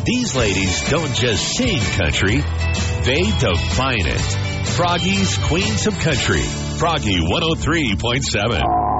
These ladies don't just sing country, they define it. Froggy's Queens of Country. Froggy 103.7.